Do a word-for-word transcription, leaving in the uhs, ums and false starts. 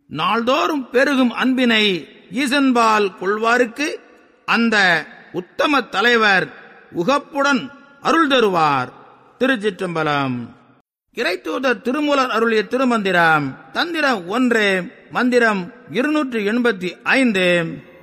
நாள்தோறும் பெருகும் அன்பினை ஈசன்பால் கொள்வாருக்கு அந்த உத்தம தலைவர் உகப்புடன் அருள் தருவார். திருச்சிற்றம்பலம். இறைத்தூதர் திருமூலர் அருளிய திருமந்திரம். தந்திரம் ஒன்று, மந்திரம் இருநூற்று எண்பத்தி ஐந்து.